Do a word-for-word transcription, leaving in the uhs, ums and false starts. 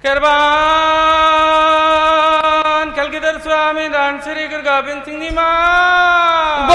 Kerban kalgidar Swami dan Sri Gurgabin Singh Ni Ma